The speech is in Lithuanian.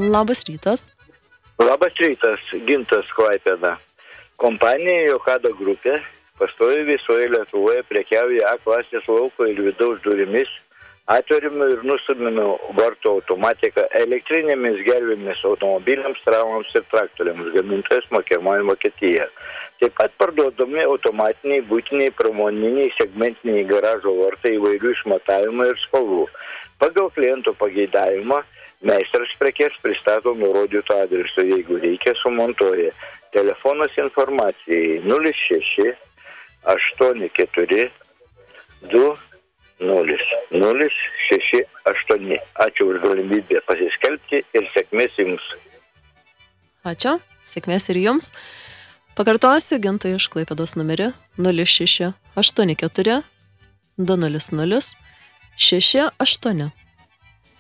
Labas rytas. Labas rytas, Gintas Klaipėda. Kompanija Jokado grupė pastoviai visoje Lietuvoje prekiauja A klasės lauko ir vidaus durimis, atverimu ir nustumimu vartų automatiką, elektrinėmis gervėmis automobiliams, tramvams ir traktoriams, gamintojas mokėmoji Vokietija. Taip pat parduodami automatiniai, būtiniai, pramoniniai, segmentiniai garažo vartai įvairių išmatavimų ir spalvų. Pagal klientų pageidavimą meistras prekes pristato nurodytų adresu, jeigu reikia, sumontuoja. Telefonas informacijai 06 84 20 068. Ačiū už galimybę pasiskelbti ir sėkmės jums. Ačiū, sėkmės ir jums. Pakartosiu Gintui iš Klaipėdos numerį 06 84 20 068.